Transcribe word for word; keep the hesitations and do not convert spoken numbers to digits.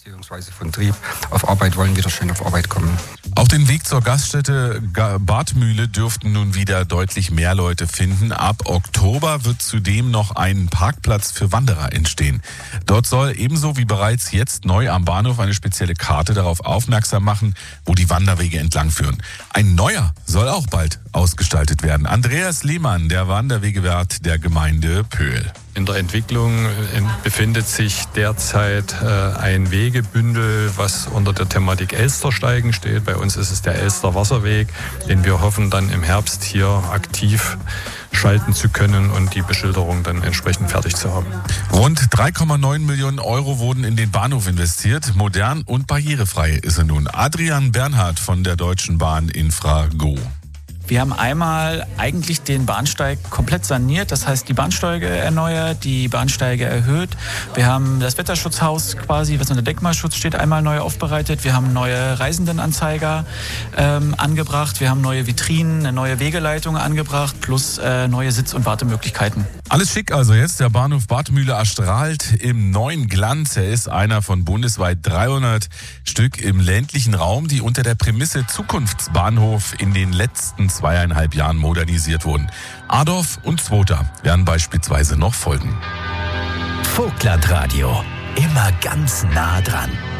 beziehungsweise von Trieb auf Arbeit wollen, wieder schön auf Arbeit kommen. Auf den Weg zur Gaststätte Badmühle dürften nun wieder deutlich mehr Leute finden. Ab Oktober wird zudem noch ein Parkplatz für Wanderer entstehen. Dort soll ebenso wie bereits jetzt neu am Bahnhof eine spezielle Karte darauf aufmerksam machen, wo die Wanderwege entlang führen. Ein neuer soll auch bald ausgestaltet werden. Andreas Lehmann, der Wanderwegewart der Gemeinde Pöhl. In der Entwicklung befindet sich derzeit ein Wegebündel, was unter der Thematik Elstersteigen steht. Bei uns ist es der Elster Wasserweg, den wir hoffen dann im Herbst hier aktiv schalten zu können und die Beschilderung dann entsprechend fertig zu haben. Rund drei Komma neun Millionen Euro wurden in den Bahnhof investiert. Modern und barrierefrei ist er nun. Adrian Bernhard von der Deutschen Bahn Infrago. Wir haben einmal eigentlich den Bahnsteig komplett saniert, das heißt die Bahnsteige erneuert, die Bahnsteige erhöht. Wir haben das Wetterschutzhaus quasi, was unter Denkmalschutz steht, einmal neu aufbereitet. Wir haben neue Reisendenanzeiger ähm, angebracht, wir haben neue Vitrinen, eine neue Wegeleitung angebracht, plus äh, neue Sitz- und Wartemöglichkeiten. Alles schick also jetzt. Der Bahnhof Badmühle erstrahlt im neuen Glanz. Er ist einer von bundesweit dreihundert Stück im ländlichen Raum, die unter der Prämisse Zukunftsbahnhof in den letzten zweieinhalb Jahren modernisiert wurden. Adorf und Zwota werden beispielsweise noch folgen. Vogtland Radio, immer ganz nah dran.